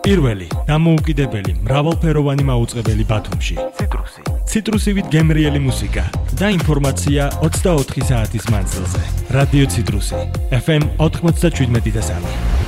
პირველი, დამოუკიდებელი, მრავალფეროვანი მაუწყებელი ბათუმში. ციტრუსივით გემრიელი მუსიკა და ინფორმაცია 24 საათის მანძილზე. რადიო ციტრუსი FM 97.3.